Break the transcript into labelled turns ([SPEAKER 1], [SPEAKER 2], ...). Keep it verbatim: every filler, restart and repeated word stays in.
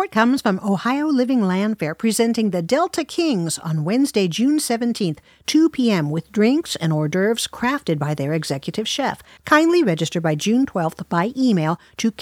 [SPEAKER 1] support comes from Ohio Living Land Fair, presenting the Delta Kings on Wednesday, June seventeenth, two p.m. with drinks and hors d'oeuvres crafted by their executive chef. Kindly register by June twelfth by email to